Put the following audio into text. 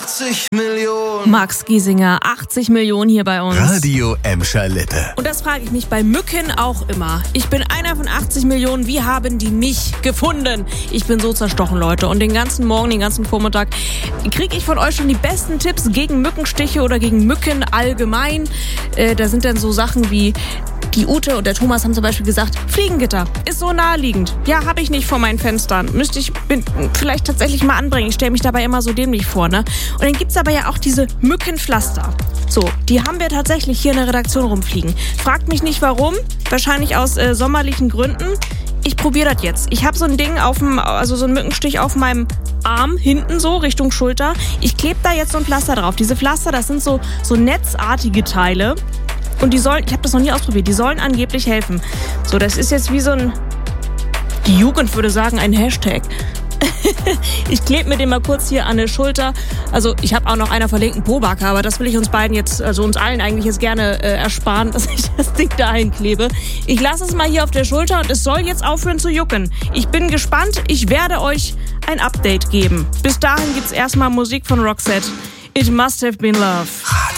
80 Millionen. Max Giesinger, 80 Millionen hier bei uns. Radio Emscher Lippe. Und das frage ich mich bei Mücken auch immer. Ich bin einer von 80 Millionen. Wie haben die mich gefunden? Ich bin so zerstochen, Leute. Und den ganzen Morgen, den ganzen Vormittag kriege ich von euch schon die besten Tipps gegen Mückenstiche oder gegen Mücken allgemein. Da sind dann so Sachen wie... Die Ute und der Thomas haben zum Beispiel gesagt, Fliegengitter ist so naheliegend. Ja, habe ich nicht vor meinen Fenstern. Müsste ich vielleicht tatsächlich mal anbringen. Ich stelle mich dabei immer so dämlich vor, ne? Und dann gibt's aber ja auch diese Mückenpflaster. So, die haben wir tatsächlich hier in der Redaktion rumfliegen. Fragt mich nicht warum. Wahrscheinlich aus sommerlichen Gründen. Ich probiere das jetzt. Ich habe so ein Ding so ein Mückenstich auf meinem Arm, hinten so, Richtung Schulter. Ich klebe da jetzt so ein Pflaster drauf. Diese Pflaster, das sind so netzartige Teile. Und ich habe das noch nie ausprobiert, die sollen angeblich helfen. So, das ist jetzt wie die Jugend würde sagen, ein Hashtag. Ich klebe mir den mal kurz hier an der Schulter. Also ich habe auch noch einer verlinkten Pobacke, aber das will ich uns beiden jetzt, also uns allen eigentlich jetzt gerne ersparen, dass ich das Ding dahin klebe. Ich lasse es mal hier auf der Schulter und es soll jetzt aufhören zu jucken. Ich bin gespannt, ich werde euch ein Update geben. Bis dahin gibt's erstmal Musik von Roxette. It Must Have Been Love.